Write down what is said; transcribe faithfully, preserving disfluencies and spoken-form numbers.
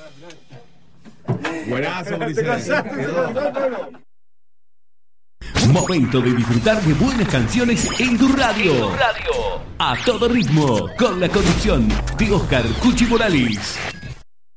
Buenazo, ¿Te cansaste? Momento de disfrutar de buenas canciones en tu radio. A todo ritmo, con la conducción de Oscar Cuchi Morales.